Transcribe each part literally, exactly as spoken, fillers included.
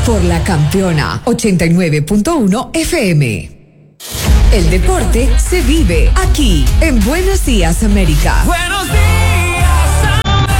por la Campeona ochenta y nueve punto uno F M. El deporte se vive aquí en Buenos Días América. Buenos días América.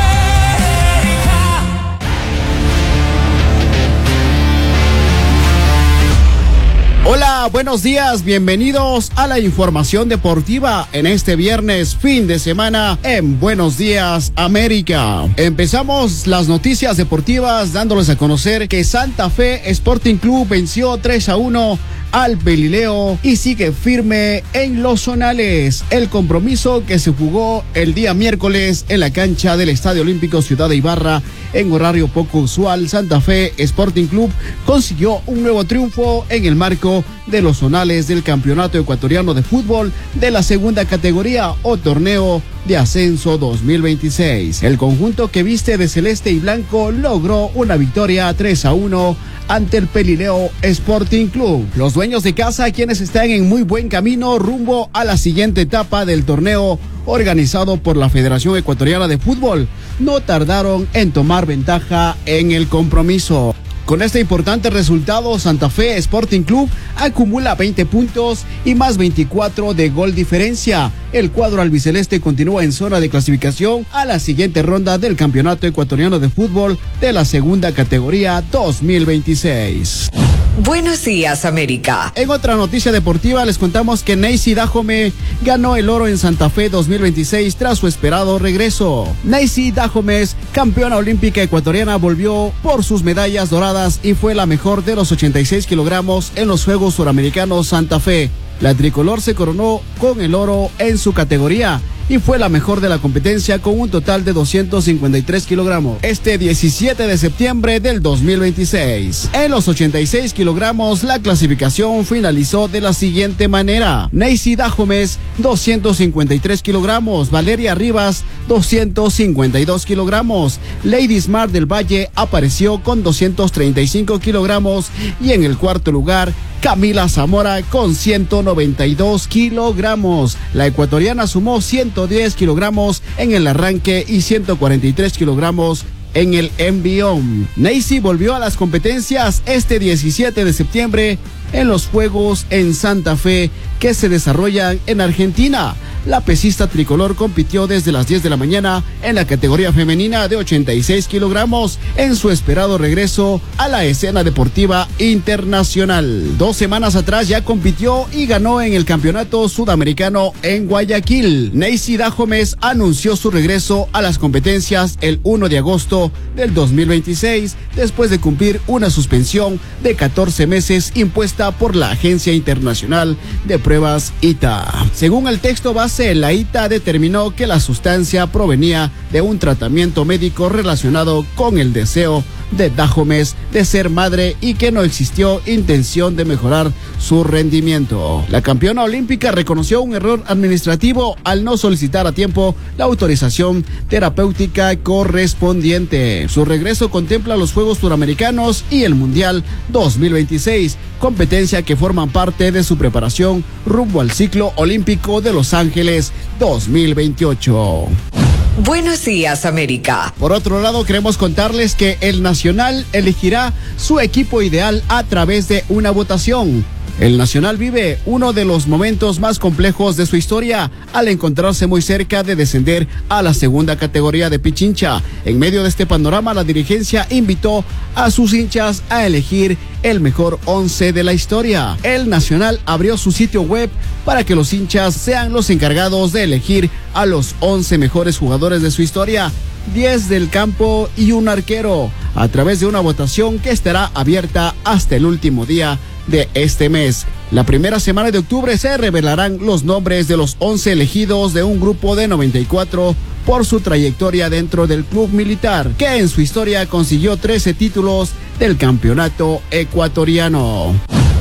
Hola, buenos días, bienvenidos a la información deportiva en este viernes fin de semana en Buenos Días América. Empezamos las noticias deportivas dándoles a conocer que Santa Fe Sporting Club venció tres a uno al Pelileo y sigue firme en los zonales. El compromiso que se jugó el día miércoles en la cancha del Estadio Olímpico Ciudad de Ibarra en horario poco usual, Santa Fe Sporting Club consiguió un nuevo triunfo en el marco de los zonales del Campeonato Ecuatoriano de Fútbol de la segunda categoría o torneo de ascenso dos mil veintiséis. El conjunto que viste de celeste y blanco logró una victoria tres a uno ante el Pelileo Sporting Club. Los dueños de casa, quienes están en muy buen camino rumbo a la siguiente etapa del torneo organizado por la Federación Ecuatoriana de Fútbol, no tardaron en tomar ventaja en el compromiso. Con este importante resultado, Santa Fe Sporting Club acumula veinte puntos y más veinticuatro de gol diferencia. El cuadro albiceleste continúa en zona de clasificación a la siguiente ronda del Campeonato Ecuatoriano de Fútbol de la segunda categoría dos mil veintiséis. Buenos días América. En otra noticia deportiva les contamos que Neisy Dajome ganó el oro en Santa Fe dos mil veintiséis tras su esperado regreso. Neisy Dajome, campeona olímpica ecuatoriana, volvió por sus medallas doradas y fue la mejor de los ochenta y seis kilogramos en los Juegos Suramericanos Santa Fe. La tricolor se coronó con el oro en su categoría y fue la mejor de la competencia con un total de doscientos cincuenta y tres kilogramos. Este diecisiete de septiembre del dos mil veintiséis. En los ochenta y seis kilogramos, la clasificación finalizó de la siguiente manera. Neisy Dajome, doscientos cincuenta y tres kilogramos. Valeria Rivas, doscientos cincuenta y dos kilogramos. Lady Smart del Valle apareció con doscientos treinta y cinco kilogramos. Y en el cuarto lugar, Camila Zamora con ciento noventa y dos kilogramos. La ecuatoriana sumó ciento diez kilogramos en el arranque y ciento cuarenta y tres kilogramos en el envión. Neisy volvió a las competencias este diecisiete de septiembre en los Juegos en Santa Fe que se desarrollan en Argentina. La pesista tricolor compitió desde las diez de la mañana en la categoría femenina de ochenta y seis kilogramos en su esperado regreso a la escena deportiva internacional. Dos semanas atrás ya compitió y ganó en el Campeonato Sudamericano en Guayaquil. Neisy Dajome anunció su regreso a las competencias el primero de agosto del dos mil veintiséis después de cumplir una suspensión de catorce meses impuesta por la Agencia Internacional de Pruebas I T A. Según el texto base, la I T A determinó que la sustancia provenía de un tratamiento médico relacionado con el deseo de Dajome de ser madre y que no existió intención de mejorar su rendimiento. La campeona olímpica reconoció un error administrativo al no solicitar a tiempo la autorización terapéutica correspondiente. Su regreso contempla los Juegos Suramericanos y el Mundial dos mil veintiséis, competencia que forman parte de su preparación rumbo al ciclo olímpico de Los Ángeles dos mil veintiocho. Buenos días América. Por otro lado, queremos contarles que el Nacional elegirá su equipo ideal a través de una votación. El Nacional vive uno de los momentos más complejos de su historia al encontrarse muy cerca de descender a la segunda categoría de Pichincha. En medio de este panorama, la dirigencia invitó a sus hinchas a elegir el mejor once de la historia. El Nacional abrió su sitio web para que los hinchas sean los encargados de elegir a los once mejores jugadores de su historia, diez del campo y un arquero, a través de una votación que estará abierta hasta el último día de este mes. La primera semana de octubre se revelarán los nombres de los once elegidos de un grupo de noventa y cuatro por su trayectoria dentro del club militar, que en su historia consiguió trece títulos del campeonato ecuatoriano.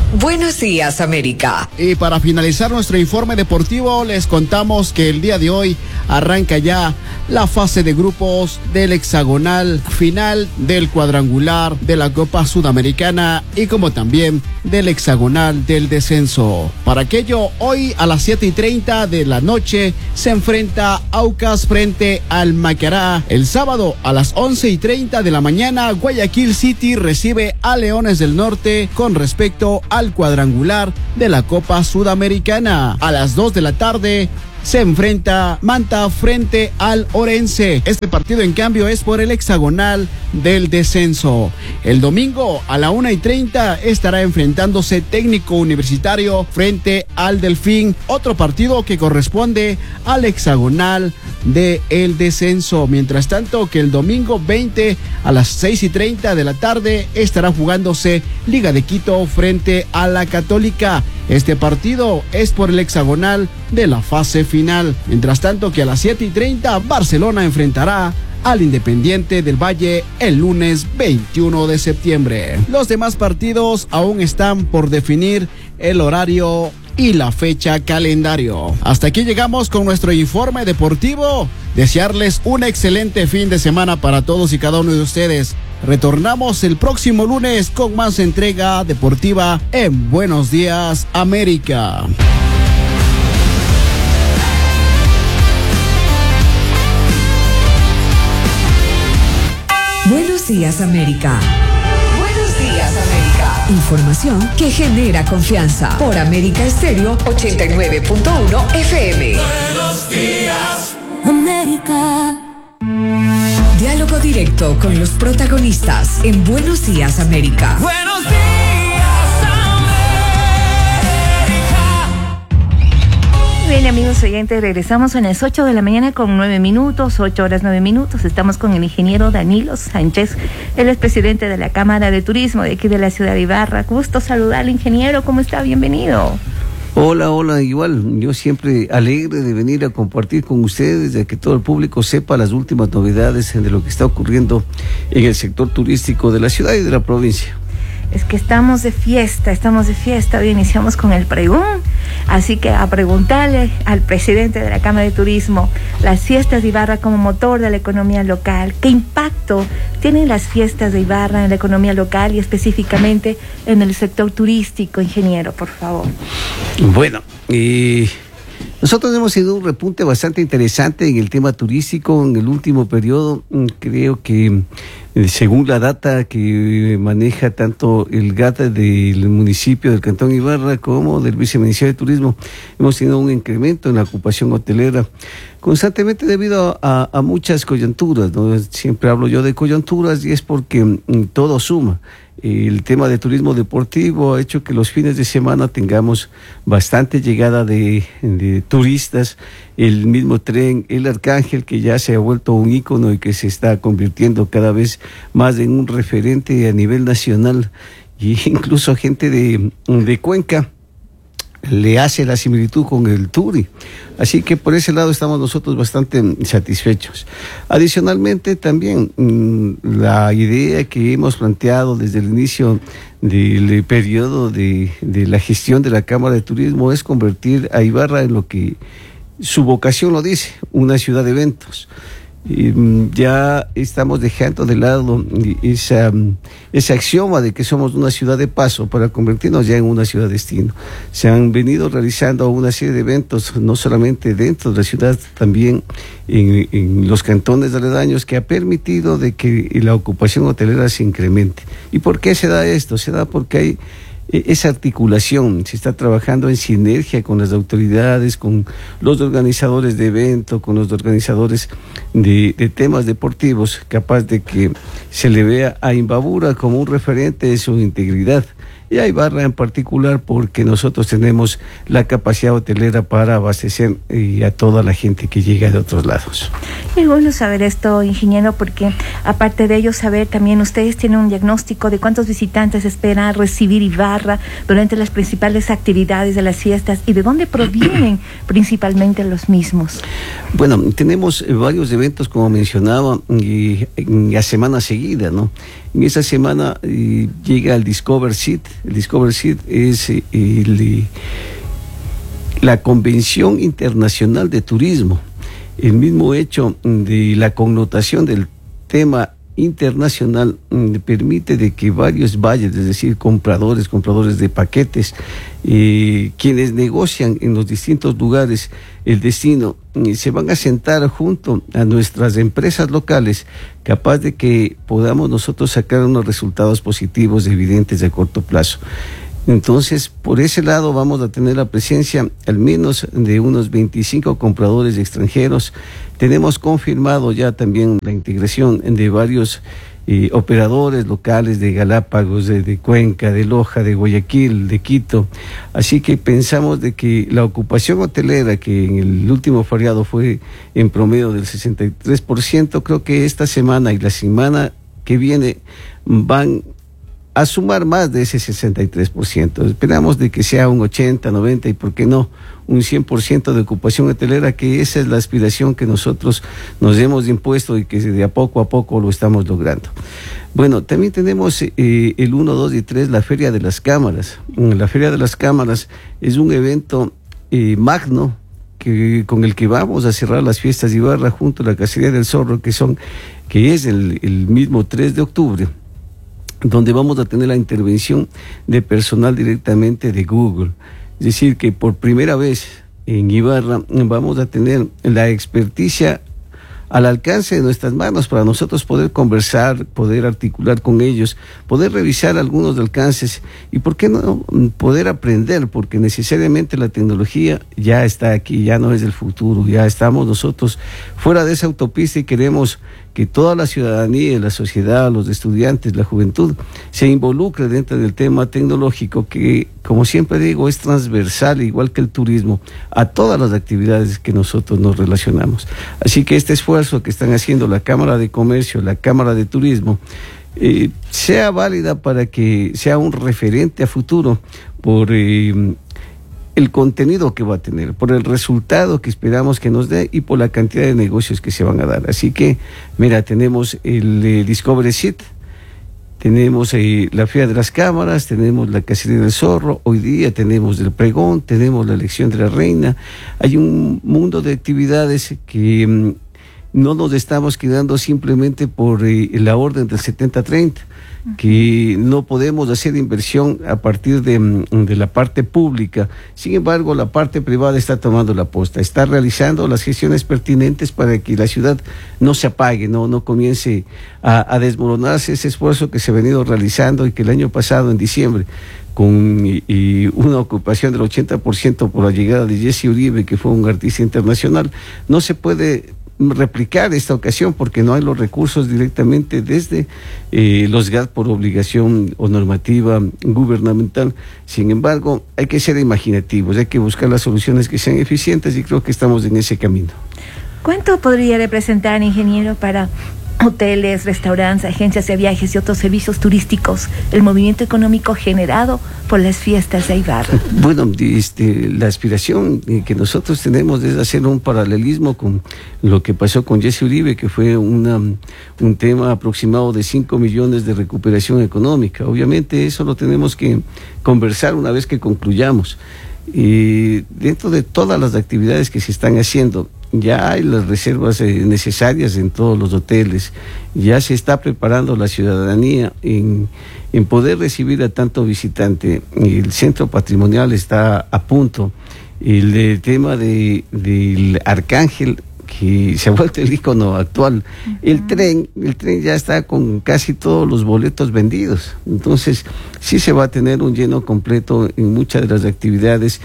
Buenos Días, América. Y para finalizar nuestro informe deportivo, les contamos que el día de hoy arranca ya la fase de grupos del hexagonal final del cuadrangular de la Copa Sudamericana y como también del hexagonal del descenso. Para aquello, hoy a las siete y treinta de la noche se enfrenta Aucas frente al Macará. El sábado a las once y treinta de la mañana, Guayaquil City recibe a Leones del Norte con respecto al cuadrangular de la Copa Sudamericana. A las dos de la tarde se enfrenta Manta frente al Orense. Este partido, en cambio, es por el hexagonal del descenso. El domingo a la una y treinta estará enfrentándose Técnico Universitario frente al Delfín, otro partido que corresponde al hexagonal del descenso. Mientras tanto, que el domingo veinte a las seis y treinta de la tarde estará jugándose Liga de Quito frente a la Católica. Este partido es por el hexagonal de la fase final. Mientras tanto, que a las siete y treinta Barcelona enfrentará al Independiente del Valle el lunes veintiuno de septiembre. Los demás partidos aún están por definir el horario y la fecha calendario. Hasta aquí llegamos con nuestro informe deportivo. Desearles un excelente fin de semana para todos y cada uno de ustedes. Retornamos el próximo lunes con más entrega deportiva en Buenos Días, América. Buenos Días, América. Buenos Días, América. Información que genera confianza. Por América Estéreo ochenta y nueve punto uno F M. Buenos días, América. Diálogo directo con los protagonistas en Buenos Días, América. Buenos días, América. Bien, amigos oyentes, regresamos a las ocho de la mañana con nueve minutos, ocho horas nueve minutos. Estamos con el ingeniero Danilo Sánchez, él es presidente de la Cámara de Turismo de aquí de la ciudad de Ibarra. Gusto saludarle, ingeniero, ¿cómo está? Bienvenido. Hola, hola, igual, yo siempre alegre de venir a compartir con ustedes, de que todo el público sepa las últimas novedades de lo que está ocurriendo en el sector turístico de la ciudad y de la provincia. Es que estamos de fiesta, estamos de fiesta, hoy iniciamos con el pregón, así que a preguntarle al presidente de la Cámara de Turismo, las fiestas de Ibarra como motor de la economía local, ¿qué impacto tienen las fiestas de Ibarra en la economía local y específicamente en el sector turístico, ingeniero, por favor? Bueno, eh, nosotros hemos tenido un repunte bastante interesante en el tema turístico en el último periodo. Creo que según la data que maneja tanto el GATA del municipio del Cantón Ibarra como del Viceministerio de Turismo, hemos tenido un incremento en la ocupación hotelera constantemente debido a, a muchas coyunturas, ¿no? Siempre hablo yo de coyunturas y es porque mm, todo suma. El tema de turismo deportivo ha hecho que los fines de semana tengamos bastante llegada de, de turistas. El mismo tren, el Arcángel, que ya se ha vuelto un ícono y que se está convirtiendo cada vez más en un referente a nivel nacional. Y incluso gente de, de Cuenca le hace la similitud con el Turi. Así que por ese lado estamos nosotros bastante satisfechos. Adicionalmente también la idea que hemos planteado desde el inicio del periodo de, de la gestión de la Cámara de Turismo es convertir a Ibarra en lo que su vocación lo dice, una ciudad de eventos. Y ya estamos dejando de lado esa, ese axioma de que somos una ciudad de paso para convertirnos ya en una ciudad destino. Se han venido realizando una serie de eventos, no solamente dentro de la ciudad, también en, en los cantones aledaños, que ha permitido de que la ocupación hotelera se incremente. ¿Y por qué se da esto? Se da porque hay esa articulación, se está trabajando en sinergia con las autoridades, con los organizadores de eventos, con los organizadores de, de temas deportivos, capaz de que se le vea a Imbabura como un referente de su integridad. Y a Ibarra en particular porque nosotros tenemos la capacidad hotelera para abastecer y a toda la gente que llega de otros lados. Es bueno saber esto, ingeniero, porque aparte de ello saber también ustedes tienen un diagnóstico de cuántos visitantes esperan recibir Ibarra durante las principales actividades de las fiestas y de dónde provienen principalmente los mismos. Bueno, tenemos varios eventos como mencionaba y, y a semana seguida, ¿no? En esa semana eh, llega el Discover Seat. El Discover Seat es eh, el, la Convención Internacional de Turismo. El mismo hecho de la connotación del tema internacional eh, permite de que varios buyers, es decir, compradores, compradores de paquetes, eh, quienes negocian en los distintos lugares el destino, eh, se van a sentar junto a nuestras empresas locales, capaz de que podamos nosotros sacar unos resultados positivos evidentes a corto plazo. Entonces, por ese lado vamos a tener la presencia al menos de unos veinticinco compradores extranjeros. Tenemos confirmado ya también la integración de varios eh, operadores locales de Galápagos, de, de Cuenca, de Loja, de Guayaquil, de Quito. Así que pensamos de que la ocupación hotelera, que en el último feriado fue en promedio del sesenta y tres por ciento, creo que esta semana y la semana que viene van a sumar más de ese sesenta y tres por ciento. Esperamos de que sea un ochenta, noventa y por qué no, un cien por ciento de ocupación hotelera, que esa es la aspiración que nosotros nos hemos impuesto y que de a poco a poco lo estamos logrando. Bueno, también tenemos eh, el uno, dos y tres, la Feria de las Cámaras. La Feria de las Cámaras es un evento eh, magno que, con el que vamos a cerrar las fiestas de Ibarra junto a la Cacería del Zorro, que son, que es el, el mismo tres de octubre. Donde vamos a tener la intervención de personal directamente de Google. Es decir, que por primera vez en Ibarra vamos a tener la experticia al alcance de nuestras manos para nosotros poder conversar, poder articular con ellos, poder revisar algunos alcances y, ¿por qué no?, poder aprender, porque necesariamente la tecnología ya está aquí, ya no es el futuro, ya estamos nosotros fuera de esa autopista y queremos que toda la ciudadanía, la sociedad, los estudiantes, la juventud, se involucre dentro del tema tecnológico que, como siempre digo, es transversal, igual que el turismo, a todas las actividades que nosotros nos relacionamos. Así que este esfuerzo que están haciendo la Cámara de Comercio, la Cámara de Turismo, eh, sea válida para que sea un referente a futuro por eh, el contenido que va a tener, por el resultado que esperamos que nos dé y por la cantidad de negocios que se van a dar. Así que, mira, tenemos el eh, Discovery Seat, tenemos eh, la Feria de las Cámaras, tenemos la Cacería del Zorro, hoy día tenemos el pregón, tenemos la elección de la reina. Hay un mundo de actividades que mm, no nos estamos quedando simplemente por eh, la orden del setenta treinta, que no podemos hacer inversión a partir de, de la parte pública. Sin embargo, la parte privada está tomando la posta, está realizando las gestiones pertinentes para que la ciudad no se apague, no, no comience a, a desmoronarse ese esfuerzo que se ha venido realizando y que el año pasado, en diciembre, con y, y una ocupación del ochenta por ciento por la llegada de Jesse Uribe, que fue un artista internacional, no se puede replicar esta ocasión porque no hay los recursos directamente desde eh, los G A T por obligación o normativa gubernamental. Sin embargo, hay que ser imaginativos, hay que buscar las soluciones que sean eficientes y creo que estamos en ese camino. ¿Cuánto podría representar, ingeniero, para hoteles, restaurantes, agencias de viajes y otros servicios turísticos el movimiento económico generado por las fiestas de Ibarra? Bueno, este, la aspiración que nosotros tenemos es hacer un paralelismo con lo que pasó con Jesse Uribe, que fue una, un tema aproximado de cinco millones de recuperación económica. Obviamente eso lo tenemos que conversar una vez que concluyamos. Y dentro de todas las actividades que se están haciendo, ya hay las reservas eh, necesarias en todos los hoteles, ya se está preparando la ciudadanía en, en poder recibir a tanto visitante. El centro patrimonial está a punto, el, el tema de, del Arcángel, que se ha vuelto el ícono actual. Uh-huh. El tren, el tren ya está con casi todos los boletos vendidos, entonces sí se va a tener un lleno completo en muchas de las actividades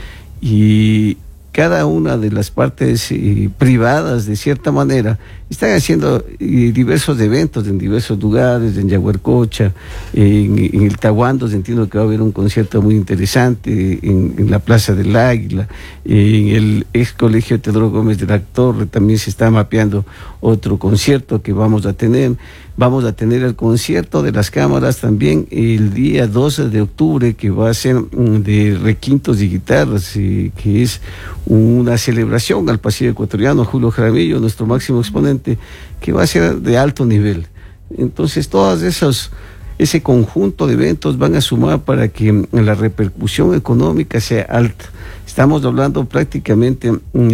y cada una de las partes eh, privadas, de cierta manera, están haciendo eh, diversos eventos en diversos lugares, en Yaguarcocha, en, en el Tahuandos, entiendo que va a haber un concierto muy interesante, en, en la Plaza del Águila, en el ex colegio Teodoro Gómez de la Torre también se está mapeando otro concierto que vamos a tener. Vamos a tener el concierto de las cámaras también el día doce de octubre, que va a ser de requintos y guitarras, eh, que es una celebración al pasillo ecuatoriano. Julio Jaramillo, nuestro máximo exponente, que va a ser de alto nivel. Entonces, todos esos ese conjunto de eventos van a sumar para que la repercusión económica sea alta. Estamos hablando prácticamente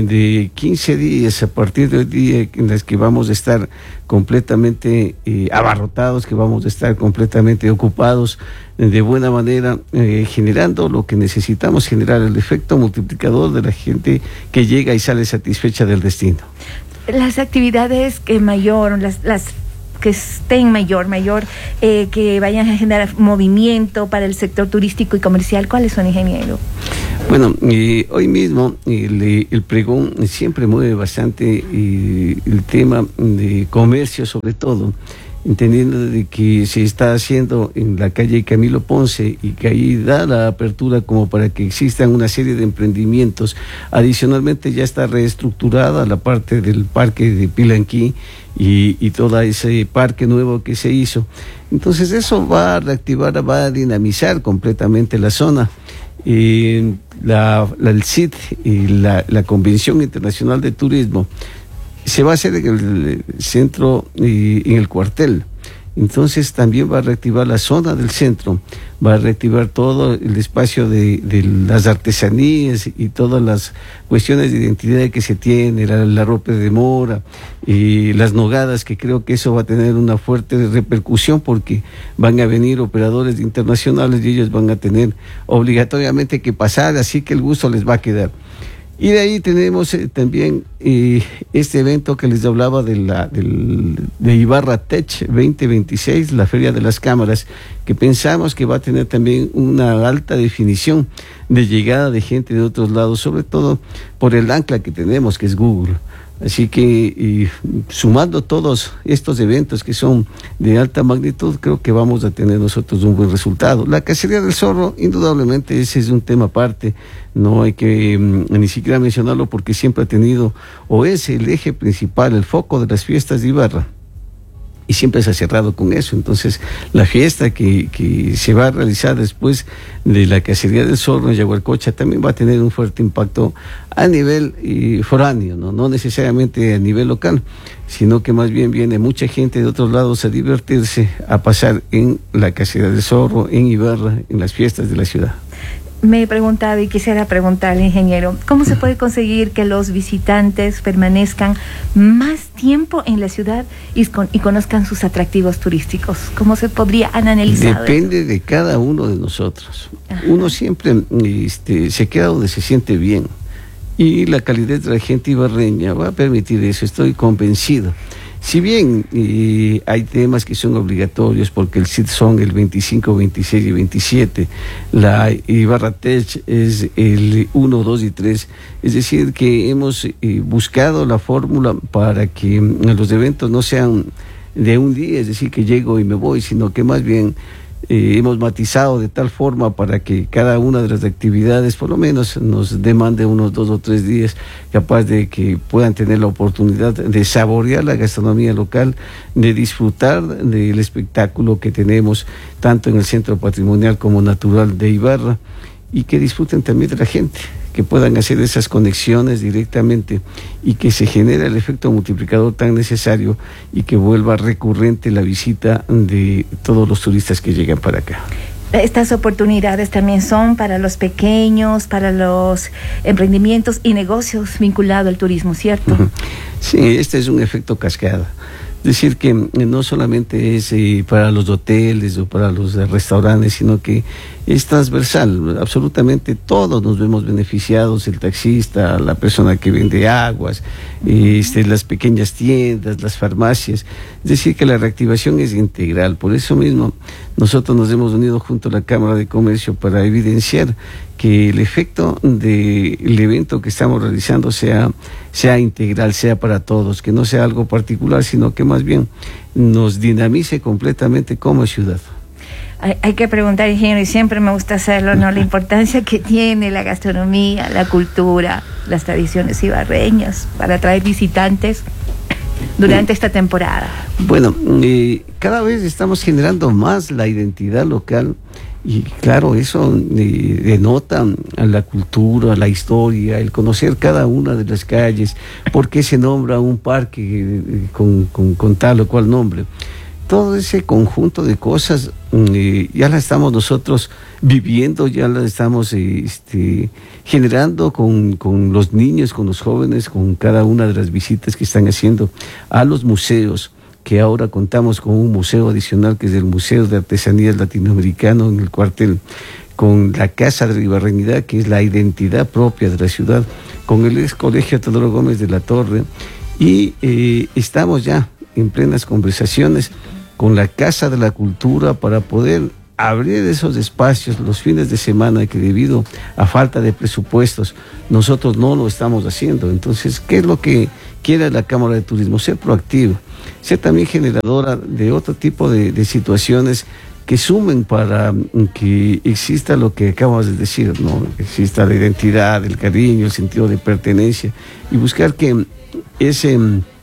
de quince días a partir del día en los que vamos a estar completamente eh, abarrotados, que vamos a estar completamente ocupados de buena manera, eh, generando lo que necesitamos generar, el efecto multiplicador de la gente que llega y sale satisfecha del destino. Las actividades que mayor, las, las que estén mayor, mayor, eh, que vayan a generar movimiento para el sector turístico y comercial, ¿cuáles son, ingeniero? Bueno, eh, hoy mismo el, el pregón siempre mueve bastante eh, el tema de comercio, sobre todo, entendiendo de que se está haciendo en la calle Camilo Ponce y que ahí da la apertura como para que existan una serie de emprendimientos. Adicionalmente ya está reestructurada la parte del parque de Pilanquí y, y todo ese parque nuevo que se hizo. Entonces eso va a reactivar, va a dinamizar completamente la zona. Eh, la, la, el C I T y la, la Convención Internacional de Turismo se va a hacer en el centro y en el cuartel. Entonces también va a reactivar la zona del centro, va a reactivar todo el espacio de, de las artesanías y todas las cuestiones de identidad que se tiene, la, la ropa de mora y las nogadas, que creo que eso va a tener una fuerte repercusión porque van a venir operadores internacionales y ellos van a tener obligatoriamente que pasar, así que el gusto les va a quedar. Y de ahí tenemos eh, también eh, este evento que les hablaba de la del, de Ibarra Tech veinte veintiséis, la Feria de las Cámaras, que pensamos que va a tener también una alta definición de llegada de gente de otros lados, sobre todo por el ancla que tenemos, que es Google. Así que y, sumando todos estos eventos que son de alta magnitud, creo que vamos a tener nosotros un buen resultado. La cacería del zorro, indudablemente, ese es un tema aparte, no hay que mm, ni siquiera mencionarlo porque siempre ha tenido, o es el eje principal, el foco de las fiestas de Ibarra. Y siempre se ha cerrado con eso. Entonces, la fiesta que, que se va a realizar después de la cacería del zorro en Yaguarcocha también va a tener un fuerte impacto a nivel eh, foráneo, ¿no? No necesariamente a nivel local, sino que más bien viene mucha gente de otros lados a divertirse, a pasar en la cacería del zorro, en Ibarra, en las fiestas de la ciudad. Me he preguntado y quisiera preguntarle, ingeniero, ¿cómo se puede conseguir que los visitantes permanezcan más tiempo en la ciudad y, con, y conozcan sus atractivos turísticos? ¿Cómo se podría analizar? Depende de cada uno de nosotros. Ajá. Uno siempre este, se queda donde se siente bien y la calidad de la gente ibarreña va a permitir eso, estoy convencido. Si bien eh, hay temas que son obligatorios porque el C I T son el veinticinco, veintiséis y veintisiete, la Ibarra Tech es el uno, dos y tres, es decir que hemos eh, buscado la fórmula para que los eventos no sean de un día, es decir que llego y me voy, sino que más bien Eh, hemos matizado de tal forma para que cada una de las actividades por lo menos nos demande unos dos o tres días, capaz de que puedan tener la oportunidad de saborear la gastronomía local, de disfrutar del espectáculo que tenemos tanto en el Centro Patrimonial como Natural de Ibarra, y que disfruten también de la gente, que puedan hacer esas conexiones directamente y que se genere el efecto multiplicador tan necesario y que vuelva recurrente la visita de todos los turistas que llegan para acá. Estas oportunidades también son para los pequeños, para los emprendimientos y negocios vinculados al turismo, ¿cierto? Sí, este es un efecto cascada. Es decir, que no solamente es eh, para los hoteles o para los eh, restaurantes, sino que es transversal. Absolutamente todos nos vemos beneficiados, el taxista, la persona que vende aguas, este, las pequeñas tiendas, las farmacias. Es decir, que la reactivación es integral. Por eso mismo nosotros nos hemos unido junto a la Cámara de Comercio para evidenciar que el efecto del evento que estamos realizando sea, sea integral, sea para todos, que no sea algo particular, sino que más bien nos dinamice completamente como ciudad. Hay, hay que preguntar, ingeniero, y siempre me gusta hacerlo, ¿no? La importancia que tiene la gastronomía, la cultura, las tradiciones ibarreñas para atraer visitantes durante esta temporada. Bueno, eh, cada vez estamos generando más la identidad local. Y claro, eso eh, denota a la cultura, la historia, el conocer cada una de las calles, por qué se nombra un parque eh, con, con, con tal o cual nombre. todo ese conjunto de cosas eh, ya la estamos nosotros viviendo, ya la estamos eh, este, generando con, con los niños, con los jóvenes, con cada una de las visitas que están haciendo a los museos, que ahora contamos con un museo adicional que es el Museo de Artesanías Latinoamericano en el cuartel, con la Casa de Ribarreñidad, que es la identidad propia de la ciudad, con el ex colegio Teodoro Gómez de la Torre, y eh, estamos ya en plenas conversaciones con la Casa de la Cultura para poder abrir esos espacios los fines de semana que debido a falta de presupuestos nosotros no lo estamos haciendo. Entonces, ¿qué es lo que quiere la Cámara de Turismo? Ser proactiva, ser también generadora de otro tipo de, de situaciones que sumen para que exista lo que acabas de decir, ¿no? Exista la identidad, el cariño, el sentido de pertenencia, y buscar que ese,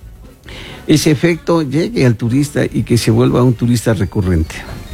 ese efecto llegue al turista y que se vuelva un turista recurrente.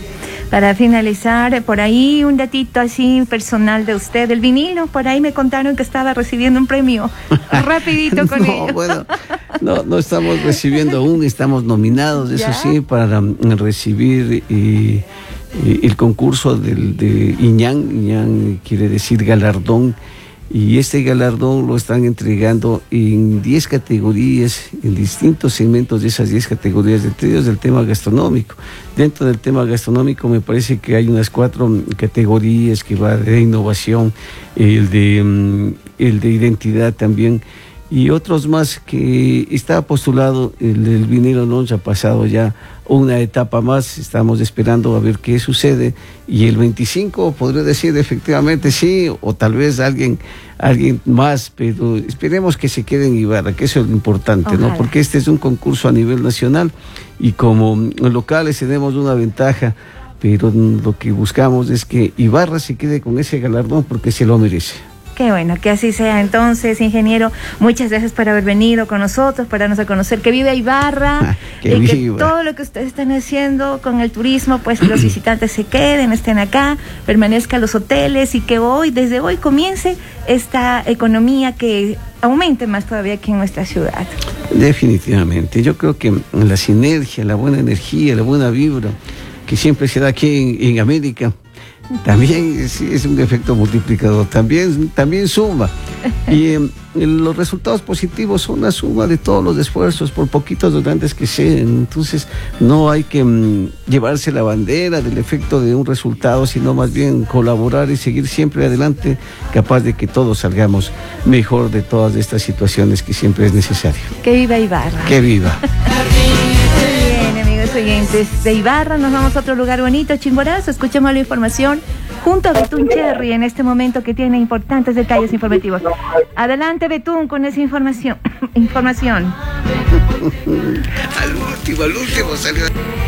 Para finalizar, por ahí un datito así personal de usted, el vinilo, por ahí me contaron que estaba recibiendo un premio, rapidito con no, ello. Bueno, no, no estamos recibiendo aún, estamos nominados, eso ¿Ya? sí, para um, recibir y, y el concurso del, de Iñán. Iñán quiere decir galardón, y este galardón lo están entregando en diez categorías, en distintos segmentos de esas diez categorías, entre ellos del tema gastronómico. Dentro del tema gastronómico me parece que hay unas cuatro categorías que va de innovación, el de, el de identidad también, y otros más que está postulado. El del vinilo no ha pasado ya una etapa más, estamos esperando a ver qué sucede, y el veinticinco podría decir efectivamente sí, o tal vez alguien alguien más, pero esperemos que se quede en Ibarra, que eso es lo importante. Ojalá. ¿No? Porque este es un concurso a nivel nacional y como locales tenemos una ventaja, pero lo que buscamos es que Ibarra se quede con ese galardón porque se lo merece. Qué bueno, que así sea. Entonces, ingeniero, muchas gracias por haber venido con nosotros, para darnos a conocer que vive Ibarra, que y viva. Que todo lo que ustedes están haciendo con el turismo, pues los visitantes se queden, estén acá, permanezcan los hoteles, y que hoy, desde hoy, comience esta economía que aumente más todavía aquí en nuestra ciudad. Definitivamente, yo creo que la sinergia, la buena energía, la buena vibra que siempre se da aquí en, en América, también es, es un efecto multiplicador, también, también suma. Y eh, los resultados positivos son la suma de todos los esfuerzos, por poquitos o grandes que sean. Entonces no hay que mm, llevarse la bandera del efecto de un resultado, sino más bien colaborar y seguir siempre adelante, capaz de que todos salgamos mejor de todas estas situaciones que siempre es necesario. Que viva Ibarra. Que viva. Oyentes de Ibarra, nos vamos a otro lugar bonito, Chimborazo. Escuchemos la información junto a Betún Cherry en este momento, que tiene importantes detalles informativos. Adelante, Betún, con esa información. información. Al último, al último salió.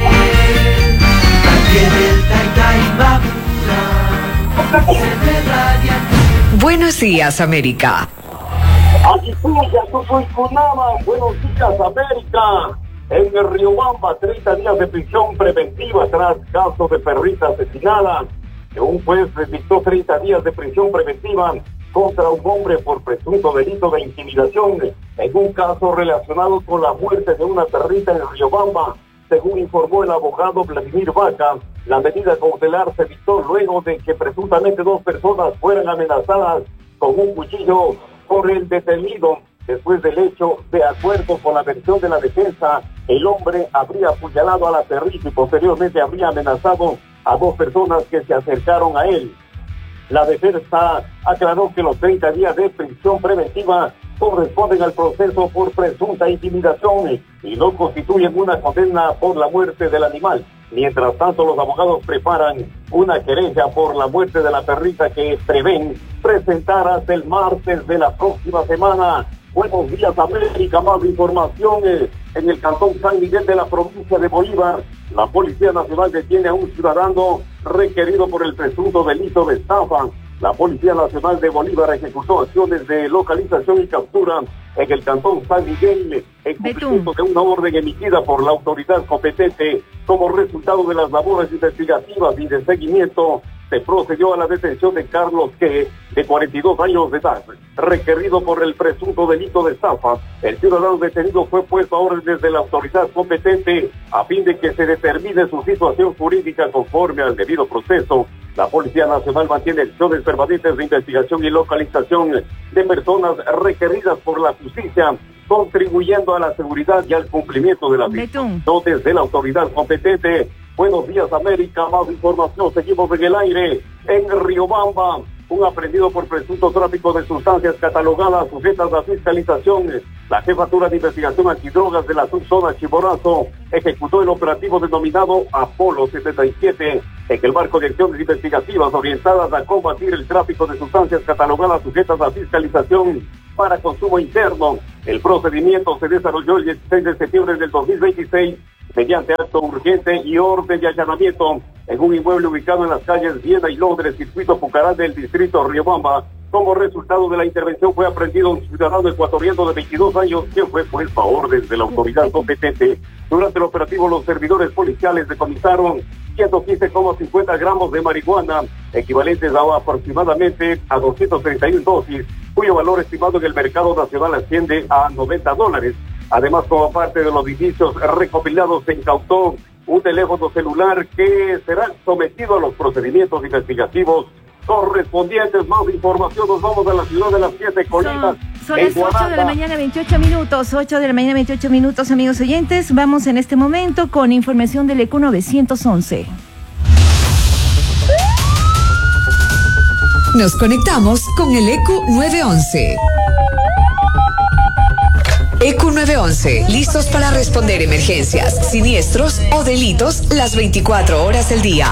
Buenos días, América. Aquí suya, yo soy Kunama. Buenos días, América. En el Riobamba, treinta días de prisión preventiva tras caso de perrita asesinada. Un juez dictó treinta días de prisión preventiva contra un hombre por presunto delito de intimidación en un caso relacionado con la muerte de una perrita en el Riobamba. Según informó el abogado Vladimir Vaca, la medida cautelar se dictó luego de que presuntamente dos personas fueran amenazadas con un cuchillo por el detenido. Después del hecho, de acuerdo con la versión de la defensa, el hombre habría apuñalado a la perrita y posteriormente habría amenazado a dos personas que se acercaron a él. La defensa aclaró que los treinta días de prisión preventiva corresponden al proceso por presunta intimidación y no constituyen una condena por la muerte del animal. Mientras tanto, los abogados preparan una querella por la muerte de la perrita que prevén presentar hasta el martes de la próxima semana. Buenos días, América. Más información eh, en el cantón San Miguel de la provincia de Bolívar. La Policía Nacional detiene a un ciudadano requerido por el presunto delito de estafa. La Policía Nacional de Bolívar ejecutó acciones de localización y captura en el cantón San Miguel en cumplimiento de una orden emitida por la autoridad competente como resultado de las labores investigativas y de seguimiento se procedió a la detención de Carlos G., de cuarenta y dos años de edad, requerido por el presunto delito de estafa. El ciudadano detenido fue puesto a orden de la autoridad competente a fin de que se determine su situación jurídica conforme al debido proceso. La Policía Nacional mantiene acciones permanentes de investigación y localización de personas requeridas por la justicia, contribuyendo a la seguridad y al cumplimiento de la misma. Desde la autoridad competente. Buenos días, América. Más información. Seguimos en el aire. En Riobamba, un aprehendido por presunto tráfico de sustancias catalogadas sujetas a fiscalización. La Jefatura de Investigación Antidrogas de la subzona Chimborazo ejecutó el operativo denominado Apolo setenta y siete en el marco de acciones investigativas orientadas a combatir el tráfico de sustancias catalogadas sujetas a fiscalización para consumo interno. El procedimiento se desarrolló el dieciséis de septiembre del dos mil veintiséis mediante acto urgente y orden de allanamiento en un inmueble ubicado en las calles Viena y Londres, circuito Pucarán del distrito Riobamba. Como resultado de la intervención fue aprendido un ciudadano ecuatoriano de veintidós años, quien fue puesto a orden de la autoridad competente. Durante el operativo, los servidores policiales decomisaron ciento quince coma cincuenta gramos de marihuana, equivalentes a aproximadamente a doscientas treinta y una dosis, cuyo valor estimado en el mercado nacional asciende a noventa dólares. Además, como parte de los indicios recopilados, se incautó un teléfono celular que será sometido a los procedimientos investigativos correspondientes. Más información, nos vamos a la ciudad de las siete colinas. Son, son las ocho de la mañana, veintiocho minutos, ocho de la mañana, veintiocho minutos, amigos oyentes. Vamos en este momento con información del E Q novecientos once. Nos conectamos con el E Q novecientos once. E Q novecientos once, listos para responder emergencias, siniestros o delitos las veinticuatro horas del día.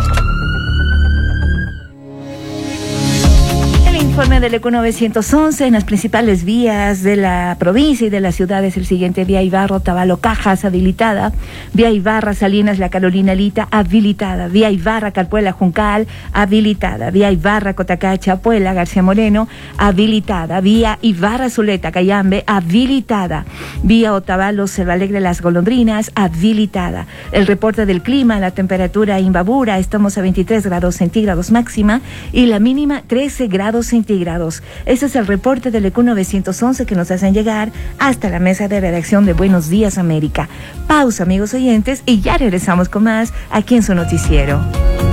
Informe del E Q novecientos once en las principales vías de la provincia y de la ciudad es el siguiente: Vía Ibarra, Otavalo, Cajas, habilitada; Vía Ibarra, Salinas, La Carolina Lita, habilitada; Vía Ibarra, Calpuela, Juncal, habilitada; Vía Ibarra, Cotacacha, Puela, García Moreno, habilitada; Vía Ibarra, Zuleta, Cayambe, habilitada; Vía Otavalo, Selva Alegre, Las Golondrinas, habilitada. El reporte del clima: la temperatura en Imbabura, estamos a veintitrés grados centígrados máxima y la mínima trece grados centígrados. Ese es el reporte del E Q novecientos once que nos hacen llegar hasta la mesa de redacción de Buenos Días América. Pausa, amigos oyentes, y ya regresamos con más aquí en su noticiero.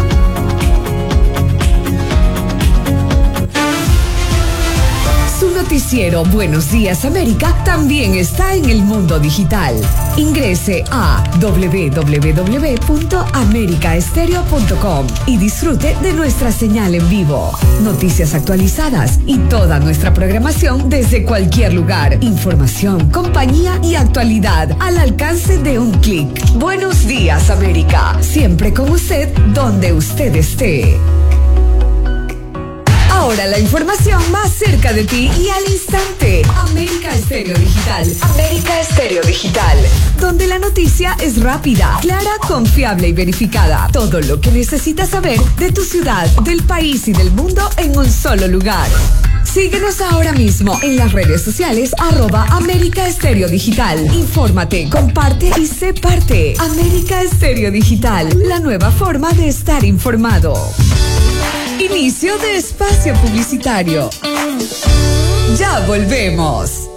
Su noticiero Buenos Días América también está en el mundo digital. Ingrese a doble u doble u doble u punto america estéreo punto com y disfrute de nuestra señal en vivo. Noticias actualizadas y toda nuestra programación desde cualquier lugar. Información, compañía y actualidad al alcance de un clic. Buenos Días América, siempre con usted donde usted esté. Ahora la información más cerca de ti y al instante. América Estéreo Digital. América Estéreo Digital. Donde la noticia es rápida, clara, confiable y verificada. Todo lo que necesitas saber de tu ciudad, del país y del mundo en un solo lugar. Síguenos ahora mismo en las redes sociales arroba América Estéreo Digital. Infórmate, comparte y sé parte. América Estéreo Digital, la nueva forma de estar informado. Inicio de espacio publicitario. Ya volvemos.